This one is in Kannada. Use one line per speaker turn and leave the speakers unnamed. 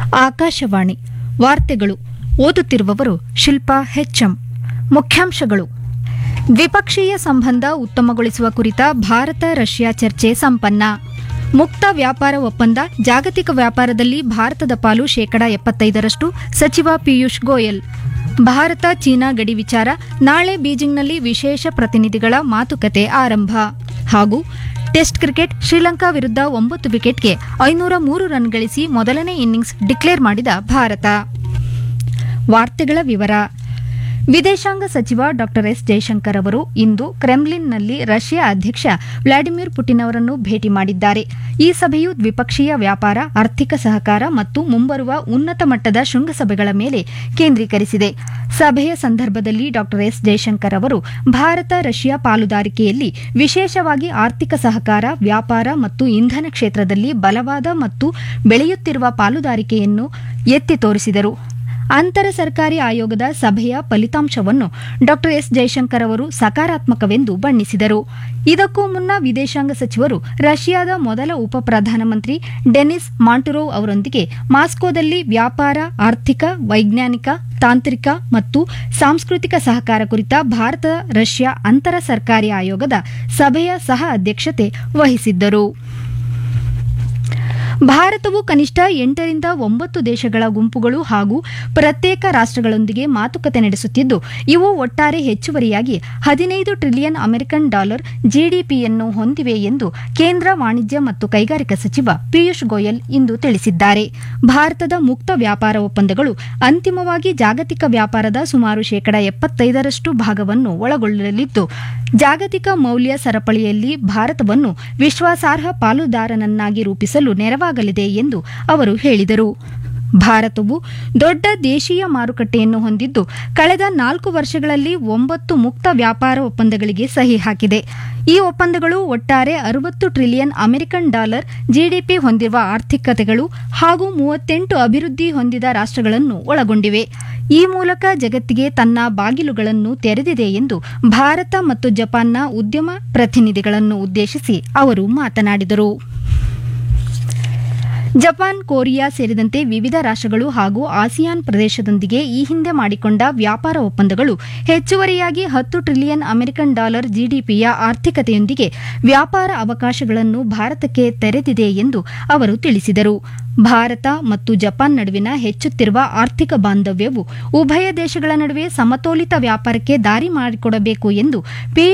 ಆಕಾಶವಾಣಿ ವಾರ್ತೆಗಳು ಓದುತ್ತಿರುವವರು ಶಿಲ್ಪಾ ಹೆಚ್ಎಂ. ಮುಖ್ಯಾಂಶಗಳು: ದ್ವಿಪಕ್ಷೀಯ ಸಂಬಂಧ ಉತ್ತಮಗೊಳಿಸುವ ಕುರಿತ ಭಾರತ ರಷ್ಯಾ ಚರ್ಚೆ ಸಂಪನ್ನ. ಮುಕ್ತ ವ್ಯಾಪಾರ ಒಪ್ಪಂದ, ಜಾಗತಿಕ ವ್ಯಾಪಾರದಲ್ಲಿ ಭಾರತದ ಪಾಲು 75%, ಸಚಿವ ಪಿಯೂಷ್ ಗೋಯಲ್. ಭಾರತ ಚೀನಾ ಗಡಿ ವಿಚಾರ, ನಾಳೆ ಬೀಜಿಂಗ್ನಲ್ಲಿ ವಿಶೇಷ ಪ್ರತಿನಿಧಿಗಳ ಮಾತುಕತೆ ಆರಂಭ. ಹಾಗೂ ಟೆಸ್ಟ್ ಕ್ರಿಕೆಟ್, ಶ್ರೀಲಂಕಾ ವಿರುದ್ಧ 9 ವಿಕೆಟ್ಗೆ 503 ರನ್ ಗಳಿಸಿ ಮೊದಲನೇ ಇನ್ನಿಂಗ್ಸ್ ಡಿಕ್ಲೇರ್ ಮಾಡಿದ ಭಾರತ. ವಾರ್ತೆಗಳ ವಿವರ. ವಿದೇಶಾಂಗ ಸಚಿವ ಡಾ ಎಸ್ ಜಯಶಂಕರ್ ಅವರು ಇಂದು ಕ್ರೆಮ್ಲಿನ್ನಲ್ಲಿ ರಷ್ಯಾ ಅಧ್ಯಕ್ಷ ವ್ಲಾಡಿಮಿರ್ ಪುಟಿನ್ ಅವರನ್ನು ಭೇಟಿ ಮಾಡಿದ್ದಾರೆ. ಈ ಸಭೆಯು ದ್ವಿಪಕ್ಷೀಯ ವ್ಯಾಪಾರ, ಆರ್ಥಿಕ ಸಹಕಾರ ಮತ್ತು ಮುಂಬರುವ ಉನ್ನತ ಮಟ್ಟದ ಶೃಂಗಸಭೆಗಳ ಮೇಲೆ ಕೇಂದ್ರೀಕರಿಸಿದೆ. ಸಭೆಯ ಸಂದರ್ಭದಲ್ಲಿ ಡಾ ಎಸ್ ಜಯಶಂಕರ್ ಅವರು ಭಾರತ ರಷ್ಯಾ ಪಾಲುದಾರಿಕೆಯಲ್ಲಿ ವಿಶೇಷವಾಗಿ ಆರ್ಥಿಕ ಸಹಕಾರ, ವ್ಯಾಪಾರ ಮತ್ತು ಇಂಧನ ಕ್ಷೇತ್ರದಲ್ಲಿ ಬಲವಾದ ಮತ್ತು ಬೆಳೆಯುತ್ತಿರುವ ಪಾಲುದಾರಿಕೆಯನ್ನು ಎತ್ತಿ ತೋರಿಸಿದರು. ಅಂತರ ಸರ್ಕಾರಿ ಆಯೋಗದ ಸಭೆಯ ಫಲಿತಾಂಶವನ್ನು ಡಾ ಎಸ್ ಜಯಶಂಕರ್ ಅವರು ಸಕಾರಾತ್ಮಕವೆಂದು ಬಣ್ಣಿಸಿದರು. ಇದಕ್ಕೂ ಮುನ್ನ ವಿದೇಶಾಂಗ ಸಚಿವರು ರಷ್ಯಾದ ಮೊದಲ ಉಪ ಪ್ರಧಾನಮಂತ್ರಿ ಡೆನಿಸ್ ಮಾಂಟುರೋವ್ ಅವರೊಂದಿಗೆ ಮಾಸ್ಕೋದಲ್ಲಿ ವ್ಯಾಪಾರ, ಆರ್ಥಿಕ, ವೈಜ್ಞಾನಿಕ, ತಾಂತ್ರಿಕ ಮತ್ತು ಸಾಂಸ್ಕೃತಿಕ ಸಹಕಾರ ಕುರಿತ ಭಾರತ ರಷ್ಯಾ ಅಂತರ ಸರ್ಕಾರಿ ಆಯೋಗದ ಸಭೆಯ ಸಹ ಅಧ್ಯಕ್ಷತೆ ವಹಿಸಿದ್ದರು. ಭಾರತವು ಕನಿಷ್ಠ 8 ರಿಂದ 9 ದೇಶಗಳ ಗುಂಪುಗಳು ಹಾಗೂ ಪ್ರತ್ಯೇಕ ರಾಷ್ಟ್ರಗಳೊಂದಿಗೆ ಮಾತುಕತೆ ನಡೆಸುತ್ತಿದ್ದು, ಇವು ಒಟ್ಟಾರೆ ಹೆಚ್ಚುವರಿಯಾಗಿ $15 ಟ್ರಿಲಿಯನ್ ಅಮೆರಿಕನ್ ಡಾಲರ್ ಜಿಡಿಪಿಯನ್ನು ಹೊಂದಿವೆ ಎಂದು ಕೇಂದ್ರ ವಾಣಿಜ್ಯ ಮತ್ತು ಕೈಗಾರಿಕಾ ಸಚಿವ ಪಿಯೂಷ್ ಗೋಯಲ್ ಇಂದು ತಿಳಿಸಿದ್ದಾರೆ. ಭಾರತದ ಮುಕ್ತ ವ್ಯಾಪಾರ ಒಪ್ಪಂದಗಳು ಅಂತಿಮವಾಗಿ ಜಾಗತಿಕ ವ್ಯಾಪಾರದ ಸುಮಾರು 75% ಭಾಗವನ್ನು ಒಳಗೊಳ್ಳಲಿದ್ದು, ಜಾಗತಿಕ ಮೌಲ್ಯ ಸರಪಳಿಯಲ್ಲಿ ಭಾರತವನ್ನು ವಿಶ್ವಾಸಾರ್ಹ ಪಾಲುದಾರನನ್ನಾಗಿ ರೂಪಿಸಲು ನೆರವಾಗಲಿದೆ ಎಂದು ಅವರು ಹೇಳಿದರು. ಭಾರತವು ದೊಡ್ಡ ದೇಶೀಯ ಮಾರುಕಟ್ಟೆಯನ್ನು ಹೊಂದಿದ್ದು, ಕಳೆದ 4 ವರ್ಷಗಳಲ್ಲಿ 9 ಮುಕ್ತ ವ್ಯಾಪಾರ ಒಪ್ಪಂದಗಳಿಗೆ ಸಹಿ ಹಾಕಿದೆ. ಈ ಒಪ್ಪಂದಗಳು ಒಟ್ಟಾರೆ $60 ಟ್ರಿಲಿಯನ್ ಅಮೆರಿಕನ್ ಡಾಲರ್ ಜಿಡಿಪಿ ಹೊಂದಿರುವ ಆರ್ಥಿಕತೆಗಳು ಹಾಗೂ 38 ಅಭಿವೃದ್ಧಿ ಹೊಂದಿದ ರಾಷ್ಟ್ರಗಳನ್ನು ಒಳಗೊಂಡಿವೆ. ಈ ಮೂಲಕ ಜಗತ್ತಿಗೆ ತನ್ನ ಬಾಗಿಲುಗಳನ್ನು ತೆರೆದಿದೆ ಎಂದು ಭಾರತ ಮತ್ತು ಜಪಾನ್ನ ಉದ್ಯಮ ಪ್ರತಿನಿಧಿಗಳನ್ನು ಉದ್ದೇಶಿಸಿ ಅವರು ಮಾತನಾಡಿದರು. ಜಪಾನ್, ಕೊರಿಯಾ ಸೇರಿದಂತೆ ವಿವಿಧ ರಾಷ್ಟ್ರಗಳು ಹಾಗೂ ಆಸಿಯಾನ್ ಪ್ರದೇಶದೊಂದಿಗೆ ಈ ಹಿಂದೆ ಮಾಡಿಕೊಂಡ ವ್ಯಾಪಾರ ಒಪ್ಪಂದಗಳು ಹೆಚ್ಚುವರಿಯಾಗಿ $10 ಟ್ರಿಲಿಯನ್ ಅಮೆರಿಕನ್ ಡಾಲರ್ ಜಿಡಿಪಿಯ ಆರ್ಥಿಕತೆಯೊಂದಿಗೆ ವ್ಯಾಪಾರ ಅವಕಾಶಗಳನ್ನು ಭಾರತಕ್ಕೆ ತೆರೆದಿದೆ ಎಂದು ಅವರು ತಿಳಿಸಿದರು. ಭಾರತ ಮತ್ತು ಜಪಾನ್ ನಡುವಿನ ಹೆಚ್ಚುತ್ತಿರುವ ಆರ್ಥಿಕ ಬಾಂಧವ್ಯವು ಉಭಯ ದೇಶಗಳ ನಡುವೆ ಸಮತೋಲಿತ ವ್ಯಾಪಾರಕ್ಕೆ ದಾರಿ ಮಾಡಿಕೊಡಬೇಕು ಎಂದು